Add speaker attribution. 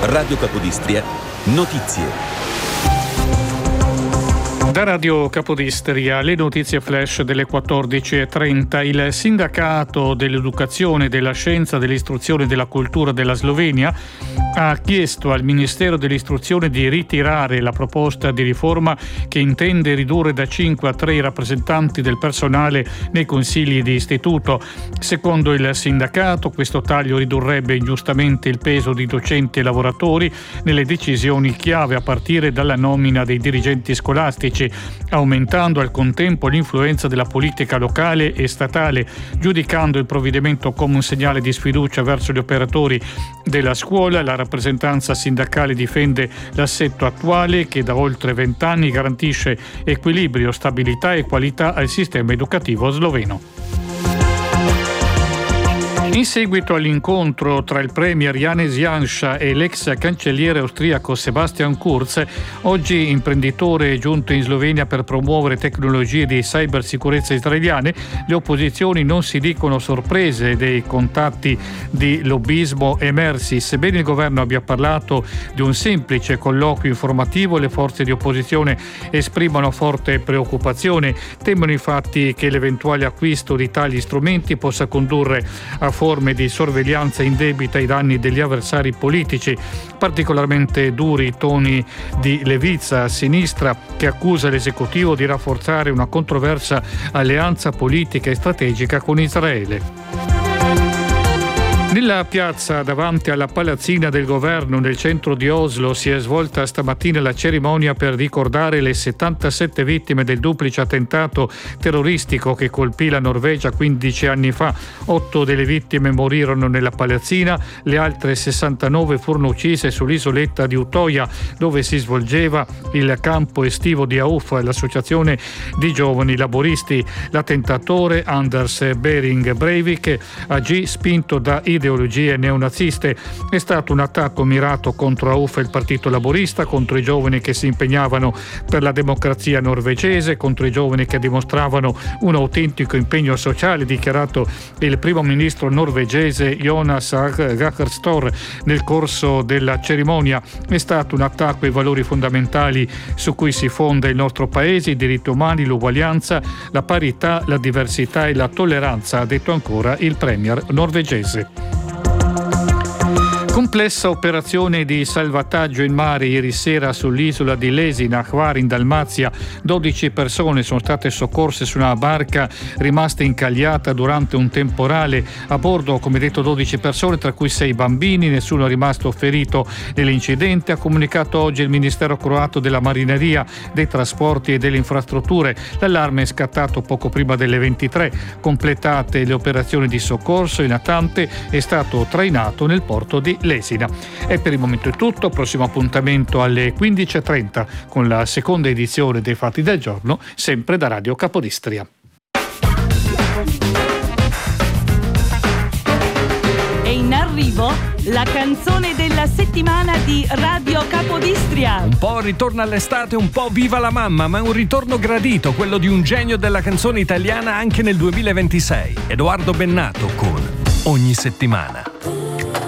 Speaker 1: Radio Capodistria, notizie.
Speaker 2: Da Radio Capodistria, le notizie flash delle 14.30. Il sindacato dell'educazione, della scienza, dell'istruzione e della cultura della Slovenia ha chiesto al Ministero dell'istruzione di ritirare la proposta di riforma che intende ridurre da 5 a 3 i rappresentanti del personale nei consigli di istituto. Secondo il sindacato, questo taglio ridurrebbe ingiustamente il peso di docenti e lavoratori nelle decisioni chiave, a partire dalla nomina dei dirigenti scolastici, aumentando al contempo l'influenza della politica locale e statale, giudicando il provvedimento come un segnale di sfiducia verso gli operatori della scuola. La rappresentanza sindacale difende l'assetto attuale, che da oltre 20 anni garantisce equilibrio, stabilità e qualità al sistema educativo sloveno. In seguito all'incontro tra il premier Janez Janša e l'ex cancelliere austriaco Sebastian Kurz, oggi imprenditore giunto in Slovenia per promuovere tecnologie di cybersicurezza israeliane, le opposizioni non si dicono sorprese dei contatti di lobbismo emersi. Sebbene il governo abbia parlato di un semplice colloquio informativo, le forze di opposizione esprimono forte preoccupazione. Temono infatti che l'eventuale acquisto di tali strumenti possa condurre a forme di sorveglianza indebita ai danni degli avversari politici. Particolarmente duri i toni di Levica a sinistra, che accusa l'esecutivo di rafforzare una controversa alleanza politica e strategica con Israele. Nella piazza davanti alla palazzina del governo nel centro di Oslo si è svolta stamattina la cerimonia per ricordare le 77 vittime del duplice attentato terroristico che colpì la Norvegia 15 anni fa. 8 delle vittime morirono nella palazzina, le altre 69 furono uccise sull'isoletta di Utoya, dove si svolgeva il campo estivo di AUF, l'associazione di giovani laboristi. L'attentatore Anders Behring Breivik agì spinto da ideologie neonaziste. È stato un attacco mirato contro AUF e il Partito Laborista, contro i giovani che si impegnavano per la democrazia norvegese, contro i giovani che dimostravano un autentico impegno sociale, dichiarato il primo ministro norvegese Jonas Gahr Støre nel corso della cerimonia. È stato un attacco ai valori fondamentali su cui si fonda il nostro paese, i diritti umani, l'uguaglianza, la parità, la diversità e la tolleranza, ha detto ancora il premier norvegese. Complessa operazione di salvataggio in mare ieri sera sull'isola di Lesina, Hvar in Dalmazia. 12 persone sono state soccorse su una barca rimasta incagliata durante un temporale. A bordo, come detto, 12 persone, tra cui 6 bambini. Nessuno è rimasto ferito nell'incidente, ha comunicato oggi il Ministero croato della Marineria, dei Trasporti e delle Infrastrutture. L'allarme è scattato poco prima delle 23. Completate le operazioni di soccorso, il natante è stato trainato nel porto di Lesina. E per il momento è tutto. Prossimo appuntamento alle 15.30 con la seconda edizione dei Fatti del Giorno, sempre da Radio Capodistria.
Speaker 3: E in arrivo la canzone della settimana di Radio Capodistria.
Speaker 4: Un po' ritorno all'estate, un po' viva la mamma, ma è un ritorno gradito, quello di un genio della canzone italiana anche nel 2026, Edoardo Bennato con Ogni settimana.